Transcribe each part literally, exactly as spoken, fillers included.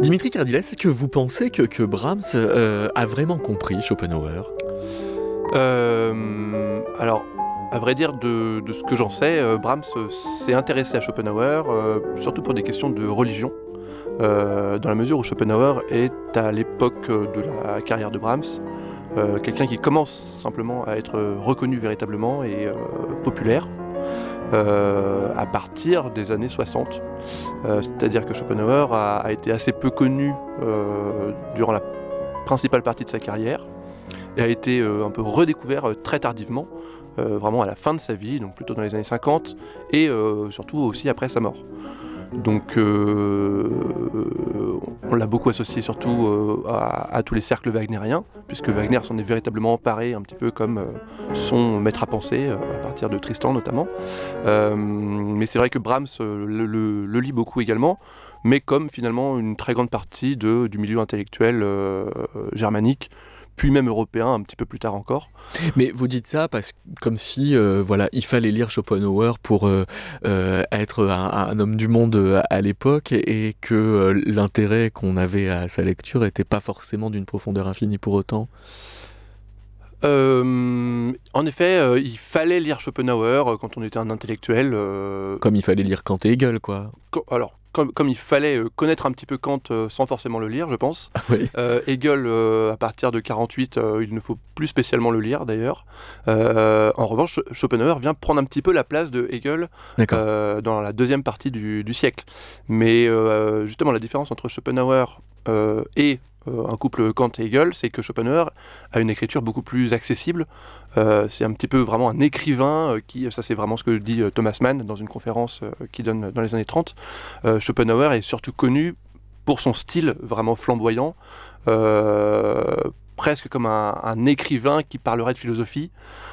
Dimitri Kardiles, est-ce que vous pensez que, que Brahms euh, a vraiment compris Schopenhauer ? euh, Alors, à vrai dire, de, de ce que j'en sais, euh, Brahms euh, s'est intéressé à Schopenhauer, euh, surtout pour des questions de religion, euh, dans la mesure où Schopenhauer est à l'époque de la carrière de Brahms, euh, quelqu'un qui commence simplement à être reconnu véritablement et euh, populaire. Euh, à partir des années soixante. Euh, c'est-à-dire que Schopenhauer a, a été assez peu connu euh, durant la principale partie de sa carrière et a été euh, un peu redécouvert euh, très tardivement, euh, vraiment à la fin de sa vie, donc plutôt dans les années cinquante, et euh, surtout aussi après sa mort. Donc euh, on l'a beaucoup associé surtout euh, à, à tous les cercles wagnériens, puisque Wagner s'en est véritablement emparé un petit peu comme euh, son maître à penser, euh, à partir de Tristan notamment. Euh, mais c'est vrai que Brahms euh, le, le, le lit beaucoup également, mais comme finalement une très grande partie de, du milieu intellectuel euh, germanique, puis même européen un petit peu plus tard encore. Mais vous dites ça parce comme si euh, voilà, il fallait lire Schopenhauer pour euh, euh, être un, un homme du monde euh, à l'époque et, et que euh, l'intérêt qu'on avait à sa lecture n'était pas forcément d'une profondeur infinie pour autant. Euh, en effet, euh, il fallait lire Schopenhauer euh, quand on était un intellectuel. Euh, Comme il fallait lire Kant et Hegel, quoi. co- alors, comme, comme il fallait euh, connaître un petit peu Kant euh, sans forcément le lire, je pense. Ah oui. Euh, Hegel, euh, à partir de quarante-huit, euh, il ne faut plus spécialement le lire d'ailleurs. Euh, en revanche, Schopenhauer vient prendre un petit peu la place de Hegel euh, dans la deuxième partie du, du siècle. Mais euh, justement, la différence entre Schopenhauer euh, et euh, un couple Kant et Hegel, c'est que Schopenhauer a une écriture beaucoup plus accessible. Euh, c'est un petit peu vraiment un écrivain euh, qui, ça c'est vraiment ce que dit euh, Thomas Mann dans une conférence euh, qu'il donne dans les années trente. Euh, Schopenhauer est surtout connu pour son style vraiment flamboyant, euh, presque comme un, un écrivain qui parlerait de philosophie.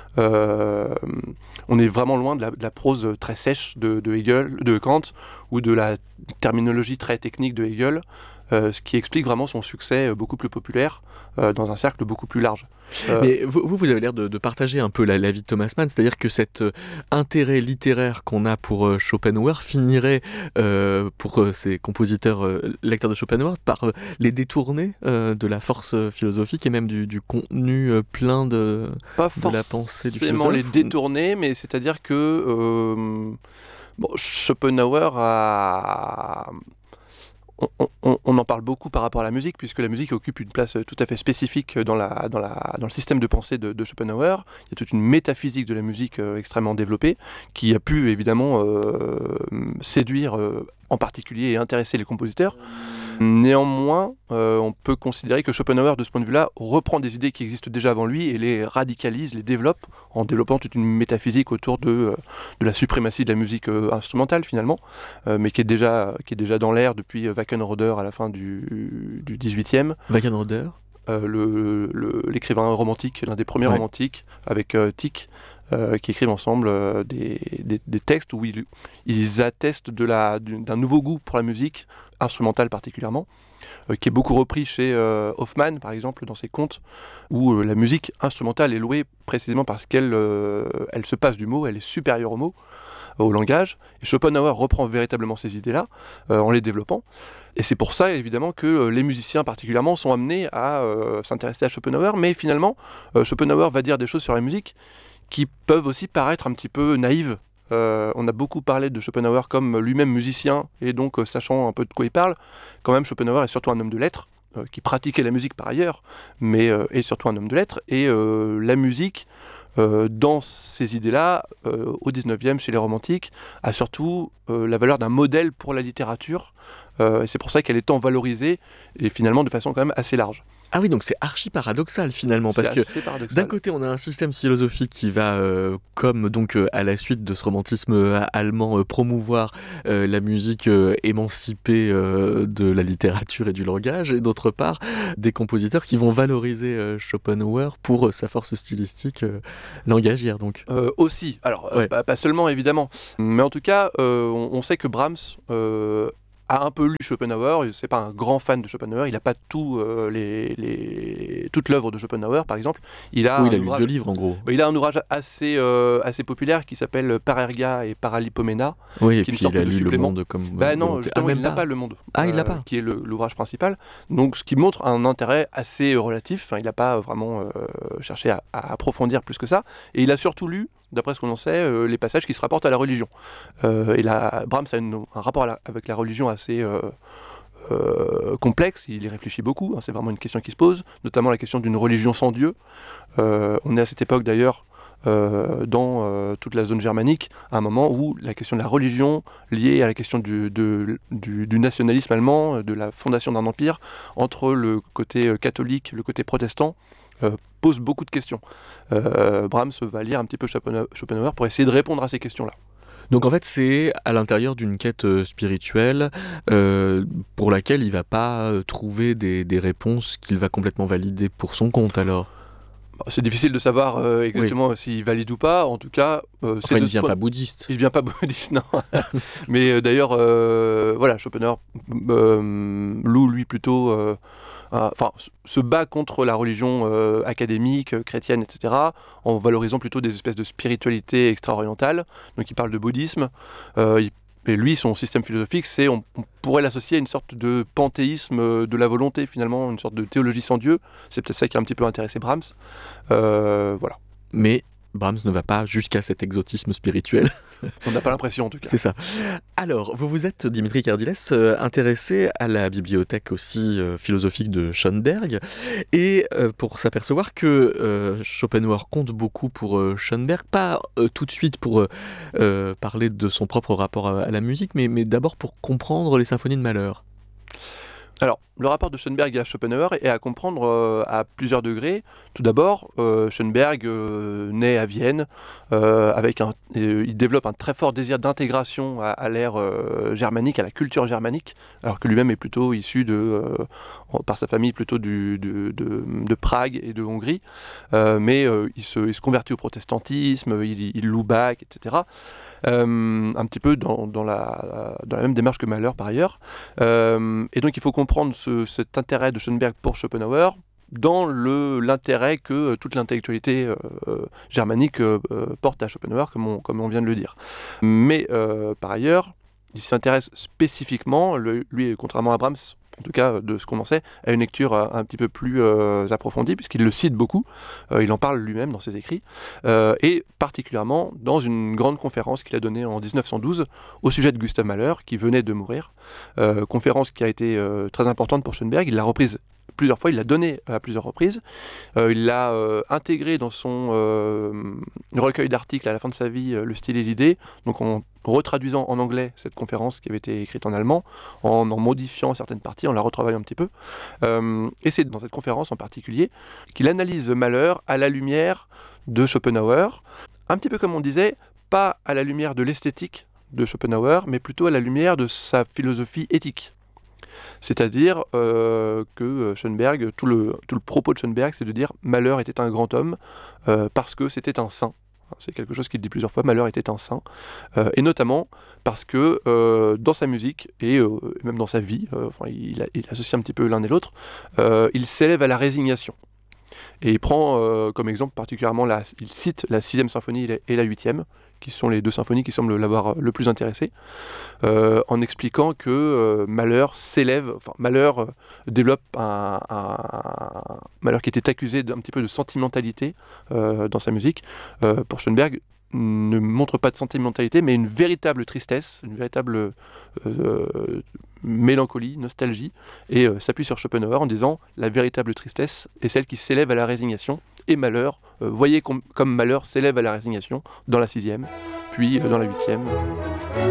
Euh, on est vraiment loin de la, de la prose très sèche de, de Hegel, de Kant, ou de la terminologie très technique de Hegel, euh, ce qui explique vraiment son succès beaucoup plus populaire euh, dans un cercle beaucoup plus large. Euh... Mais vous, vous avez l'air de, de partager un peu la, la vie de Thomas Mann, c'est-à-dire que cet euh, intérêt littéraire qu'on a pour euh, Schopenhauer finirait euh, pour euh, ces compositeurs euh, lecteurs de Schopenhauer par euh, les détourner euh, de la force philosophique et même du, du contenu euh, plein de, Pas de la pensée du philosophe. Pas forcément les détourner, mais c'est-à-dire que euh, bon, Schopenhauer a... On, on, on en parle beaucoup par rapport à la musique, puisque la musique occupe une place tout à fait spécifique dans, la, dans, la, dans le système de pensée de, de Schopenhauer. Il y a toute une métaphysique de la musique euh, extrêmement développée, qui a pu évidemment euh, séduire euh, en particulier et intéresser les compositeurs. Néanmoins, euh, on peut considérer que Schopenhauer, de ce point de vue-là, reprend des idées qui existent déjà avant lui et les radicalise, les développe, en développant toute une métaphysique autour de, euh, de la suprématie de la musique euh, instrumentale, finalement, euh, mais qui est déjà, qui est déjà dans l'air depuis euh, Wackenroder à la fin du, du dix-huitième. Wackenroder euh, le, le, l'écrivain romantique, l'un des premiers ouais. romantiques, avec euh, Tieck, Euh, qui écrivent ensemble euh, des, des, des textes où ils, ils attestent de la, d'un nouveau goût pour la musique, instrumentale particulièrement, euh, qui est beaucoup repris chez euh, Hoffmann, par exemple, dans ses contes, où euh, la musique instrumentale est louée précisément parce qu'elle euh, elle se passe du mot, elle est supérieure au mot, euh, au langage. Et Schopenhauer reprend véritablement ces idées-là, euh, en les développant. Et c'est pour ça, évidemment, que euh, les musiciens particulièrement sont amenés à euh, s'intéresser à Schopenhauer, mais finalement, euh, Schopenhauer va dire des choses sur la musique qui peuvent aussi paraître un petit peu naïves. Euh, on a beaucoup parlé de Schopenhauer comme lui-même musicien, et donc euh, sachant un peu de quoi il parle. Quand même, Schopenhauer est surtout un homme de lettres, euh, qui pratiquait la musique par ailleurs, mais euh, est surtout un homme de lettres, et euh, la musique, euh, dans ces idées-là, euh, au dix-neuvième, chez les romantiques, a surtout euh, la valeur d'un modèle pour la littérature, euh, et c'est pour ça qu'elle est tant valorisée, et finalement de façon quand même assez large. Ah oui, donc c'est archi paradoxal finalement, parce que d'un côté on a un système philosophique qui va, euh, comme donc euh, à la suite de ce romantisme euh, allemand, euh, promouvoir euh, la musique euh, émancipée euh, de la littérature et du langage, et d'autre part des compositeurs qui vont valoriser euh, Schopenhauer pour euh, sa force stylistique euh, langagière donc. Euh, aussi, alors ouais. euh, pas, pas seulement évidemment, mais en tout cas euh, on, on sait que Brahms euh, a un peu lu Schopenhauer, c'est pas un grand fan de Schopenhauer, il n'a pas tout, euh, les, les, toute l'œuvre de Schopenhauer par exemple. Il a, oui, il a ouvrage, lu deux livres en gros. Bah, il a un ouvrage assez, euh, assez populaire qui s'appelle Parerga et Paralipomena. Oui, et qui puis est une sorte il a de lu supplément. Le Monde comme... Bah non, justement, ah, il n'a pas. pas Le Monde, ah, il l'a euh, pas. qui est le, l'ouvrage principal. Donc ce qui montre un intérêt assez relatif, enfin, il n'a pas vraiment euh, cherché à, à approfondir plus que ça. Et il a surtout lu, d'après ce qu'on en sait, euh, les passages qui se rapportent à la religion. Euh, et la, Brahms a une, un rapport à la, avec la religion assez euh, euh, complexe, il y réfléchit beaucoup, hein, c'est vraiment une question qui se pose, notamment la question d'une religion sans Dieu. Euh, on est à cette époque d'ailleurs euh, dans euh, toute la zone germanique, à un moment où la question de la religion liée à la question du, de, du, du nationalisme allemand, de la fondation d'un empire, entre le côté catholique, le côté protestant, Euh, pose beaucoup de questions. Euh, Brahms va lire un petit peu Schopenhauer pour essayer de répondre à ces questions-là. Donc en fait, c'est à l'intérieur d'une quête euh, spirituelle euh, pour laquelle il ne va pas euh, trouver des, des réponses qu'il va complètement valider pour son compte alors. C'est difficile de savoir euh, exactement oui. s'il valide ou pas. En tout cas, euh, enfin, il ne devient point... pas bouddhiste. Il ne devient pas bouddhiste, non. Mais euh, d'ailleurs, euh, voilà, Schopenhauer euh, loue lui plutôt, enfin, euh, se bat contre la religion euh, académique, chrétienne, et cetera, en valorisant plutôt des espèces de spiritualité extra-orientale. Donc, il parle de bouddhisme. Euh, il Et lui, son système philosophique, c'est, on, on pourrait l'associer à une sorte de panthéisme de la volonté, finalement, une sorte de théologie sans Dieu. C'est peut-être ça qui a un petit peu intéressé Brahms. Euh, voilà. Mais Brahms ne va pas jusqu'à cet exotisme spirituel. On n'a pas l'impression, en tout cas. C'est ça. Alors, vous vous êtes, Dimitri Kardiles, euh, intéressé à la bibliothèque aussi euh, philosophique de Schoenberg, et euh, pour s'apercevoir que euh, Schopenhauer compte beaucoup pour euh, Schoenberg, pas euh, tout de suite pour euh, euh, parler de son propre rapport à, à la musique, mais, mais d'abord pour comprendre les symphonies de Mahler. Alors, le rapport de Schoenberg à Schopenhauer est à comprendre euh, à plusieurs degrés. Tout d'abord, euh, Schoenberg euh, naît à Vienne, euh, avec un, euh, il développe un très fort désir d'intégration à, à l'ère euh, germanique, à la culture germanique, alors que lui-même est plutôt issu, de, euh, par sa famille, plutôt du, de, de, de Prague et de Hongrie. Euh, mais euh, il, se, il se convertit au protestantisme, il, il loue Bach, et cetera. Euh, un petit peu dans, dans, la, dans la même démarche que Mahler, par ailleurs. Euh, et donc, il faut comprendre ce, cet intérêt de Schoenberg pour Schopenhauer dans le, l'intérêt que euh, toute l'intellectualité euh, germanique euh, porte à Schopenhauer, comme on, comme on vient de le dire. Mais euh, par ailleurs, il s'intéresse spécifiquement, le, lui, contrairement à Brahms, en tout cas de ce qu'on en sait, à une lecture euh, un petit peu plus euh, approfondie, puisqu'il le cite beaucoup, euh, il en parle lui-même dans ses écrits, euh, et particulièrement dans une grande conférence qu'il a donnée en dix-neuf cent douze au sujet de Gustav Mahler, qui venait de mourir, euh, conférence qui a été euh, très importante pour Schoenberg. Il l'a reprise plusieurs fois, il l'a donnée à plusieurs reprises, euh, il l'a euh, intégré dans son euh, recueil d'articles à la fin de sa vie, euh, Le style et l'idée, donc en retraduisant en anglais cette conférence qui avait été écrite en allemand, en en modifiant certaines parties, en la retravaillant un petit peu. Euh, et c'est dans cette conférence en particulier qu'il analyse Mahler à la lumière de Schopenhauer, un petit peu comme on disait, pas à la lumière de l'esthétique de Schopenhauer, mais plutôt à la lumière de sa philosophie éthique. C'est-à-dire euh, que Schoenberg, tout le, tout le propos de Schoenberg, c'est de dire Mahler était un grand homme euh, parce que c'était un saint. C'est quelque chose qu'il dit plusieurs fois, Mahler était un saint, euh, et notamment parce que euh, dans sa musique, et euh, même dans sa vie, euh, enfin, il, a, il associe un petit peu l'un et l'autre, euh, il s'élève à la résignation. Et il prend euh, comme exemple particulièrement, la, il cite la sixième symphonie et la huitième, qui sont les deux symphonies qui semblent l'avoir le plus intéressé, euh, en expliquant que euh, Mahler s'élève, enfin Mahler euh, développe un, un, un Mahler qui était accusé d'un petit peu de sentimentalité euh, dans sa musique. Euh, pour Schoenberg, ne montre pas de sentimentalité, mais une véritable tristesse, une véritable euh, mélancolie, nostalgie, et euh, s'appuie sur Schopenhauer en disant la véritable tristesse est celle qui s'élève à la résignation, et Mahler, euh, voyez com- comme Mahler s'élève à la résignation dans la sixième, puis euh, dans la huitième.